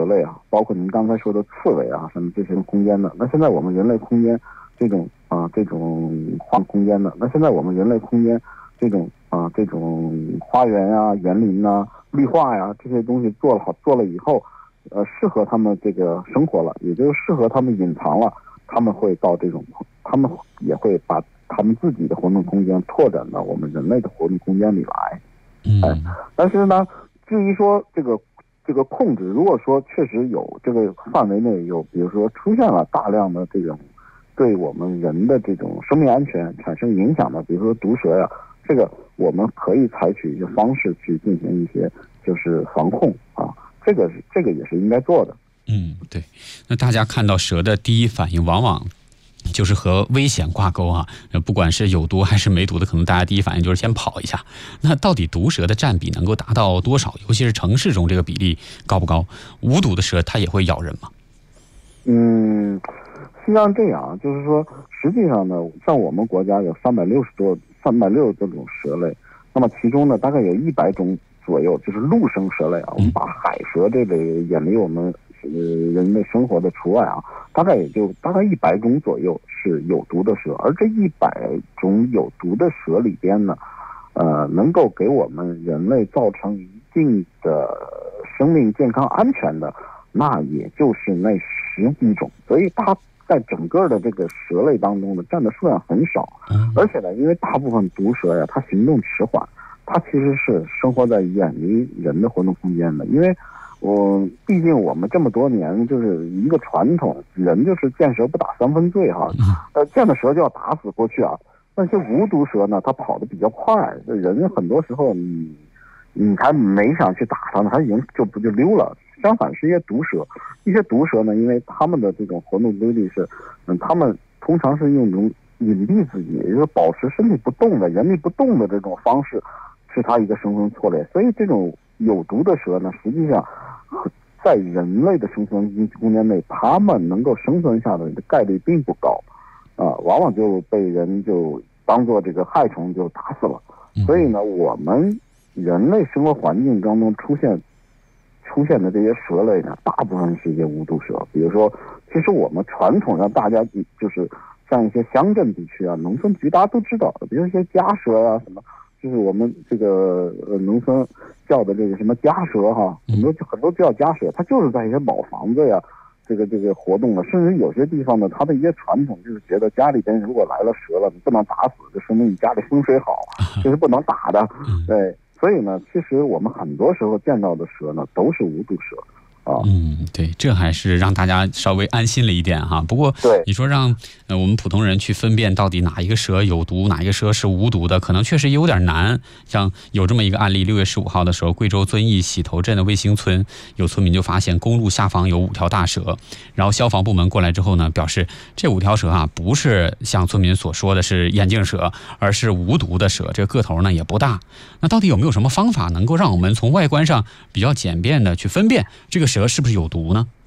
类啊，包括您刚才说的刺猬啊，什么这些空间的。那现在我们人类空间这种花空间的，那现在我们人类空间这种花园啊、园林啊、绿化呀、这些东西做了以后，适合他们这个生活了，也就是适合他们隐藏了，他们会到他们也会把他们自己的活动空间拓展到我们人类的活动空间里来。但是呢，至于说这个控制，如果说确实有这个范围内有，比如说出现了大量的这种对我们人的这种生命安全产生影响的，比如说毒蛇呀，这个我们可以采取一些方式去进行一些就是防控啊，这个也是应该做的。 对。那大家看到蛇的第一反应往往就是和危险挂钩啊，不管是有毒还是没毒的，可能大家第一反应就是先跑一下。那到底毒蛇的占比能够达到多少？尤其是城市中这个比例高不高？无毒的蛇它也会咬人吗？ 实际上这样，就是说，实际上呢，像我们国家有360多种蛇类，那么其中呢，大概有100种左右就是陆生蛇类啊。我们把海蛇这类远离我们人类生活的除外啊，大概100种左右是有毒的蛇，而这100种有毒的蛇里边呢，能够给我们人类造成一定的生命健康安全的，那也就是那10几种，所以它在整个的这个蛇类当中呢，占的数量很少。而且呢，因为大部分毒蛇呀，它行动迟缓，它其实是生活在远离人的活动空间的。因为毕竟我们这么多年就是一个传统，人就是见蛇不打3分醉哈，见了蛇就要打死过去啊。那些无毒蛇呢，它跑得比较快，人很多时候你还没想去打它呢，它已经就溜了。相反是一些毒蛇呢，因为它们的这种活动规律是，它们通常是用一种隐蔽自己，也就是保持身体不动的、原地不动的这种方式，是它一个生存策略。所以这种有毒的蛇呢，实际上在人类的生存空间内，它们能够生存下的概率并不高，往往就被人就当做这个害虫就打死了。所以呢，我们人类生活环境当中出现的这些蛇类呢，大部分是一些无毒蛇。比如说，其实我们传统上大家就是像一些乡镇地区啊、农村局大家都知道，比如一些家蛇啊什么，就是我们这个农村叫的这个什么家蛇哈，很多叫家蛇，它就是在一些老房子呀，这个活动了。甚至有些地方呢，它的一些传统就是觉得家里边如果来了蛇了，你不能打死，就说明你家里风水好，这是不能打的。对。所以呢，其实我们很多时候见到的蛇呢，都是无毒蛇。 对，这还是让大家稍微安心了一点哈。不过，你说让我们普通人去分辨到底哪一个蛇有毒，哪一个蛇是无毒的，可能确实有点难。像有这么一个案例，6月15号的时候，贵州遵义洗头镇的卫星村有村民就发现公路下方有5条大蛇，然后消防部门过来之后呢，表示这5条蛇啊，不是像村民所说的是眼镜蛇，而是无毒的蛇，这个个头呢也不大。那到底有没有什么方法能够让我们从外观上比较简便的去分辨这个蛇是不是有毒呢？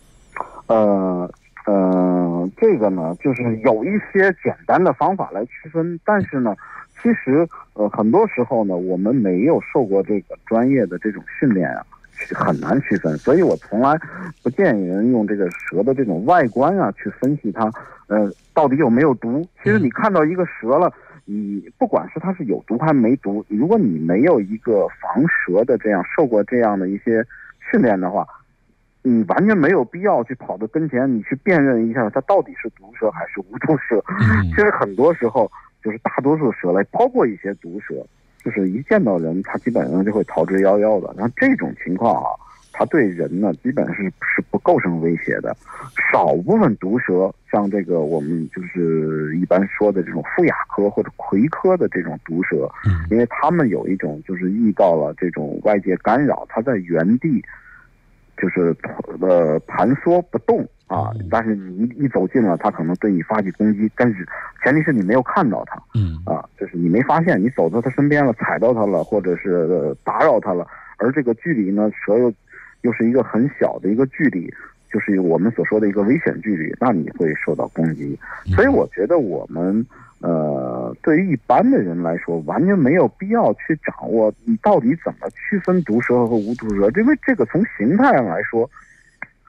这个呢，就是有一些简单的方法来区分，但是呢，其实很多时候呢，我们没有受过这个专业的这种训练啊，很难区分。所以我从来不建议人用这个蛇的这种外观啊去分析它，到底有没有毒。其实你看到一个蛇了，你不管是它是有毒还是没毒，如果你没有一个防蛇的这样受过这样的一些训练的话，你完全没有必要去跑到跟前，你去辨认一下它到底是毒蛇还是无毒蛇。其实很多时候就是大多数蛇类，包括一些毒蛇，就是一见到人，它基本上就会逃之夭夭的。然后这种情况啊，它对人呢基本是不构成威胁的。少部分毒蛇，像这个我们就是一般说的这种腹亚科或者葵科的这种毒蛇，因为它们有一种就是遇到了这种外界干扰，它在原地就是盘缩不动啊，但是你一走近了，它可能对你发起攻击，但是前提是你没有看到它，就是你没发现，你走到它身边了，踩到它了，或者是打扰它了，而这个距离呢，蛇又是一个很小的一个距离，就是我们所说的一个危险距离，那你会受到攻击。所以我觉得我们对于一般的人来说，完全没有必要去掌握你到底怎么区分毒蛇和无毒蛇，因为这个从形态上来说，